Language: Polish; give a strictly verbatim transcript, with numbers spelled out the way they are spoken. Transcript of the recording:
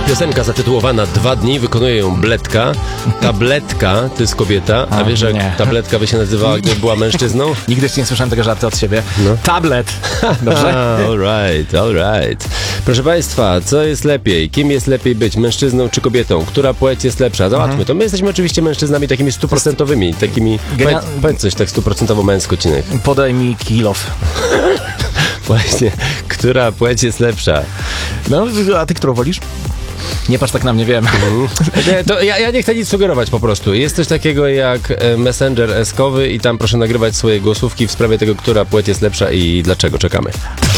Piosenka zatytułowana Dwa dni, wykonuje ją Bledka. Tabletka to jest kobieta, a, a wiesz jak nie. Tabletka by się nazywała, gdyby była mężczyzną? Nigdy jeszcze nie słyszałem tego żartu od siebie. No. Tablet. Dobrze? All right, all right. Proszę Państwa, co jest lepiej? Kim jest lepiej być? Mężczyzną czy kobietą? Która płeć jest lepsza? Załatwmy mhm. to. My jesteśmy oczywiście mężczyznami takimi stuprocentowymi, takimi... Genia... Powiedz coś tak stuprocentowo męsko, Cinek. Podaj mi kilof. Właśnie, która płeć jest lepsza? No, a ty którą wolisz? Nie patrz tak na mnie, wiem. Mhm. Nie, to ja, ja nie chcę nic sugerować po prostu. Jest coś takiego jak Messenger eskowy i tam proszę nagrywać swoje głosówki w sprawie tego, która płeć jest lepsza i dlaczego. Czekamy.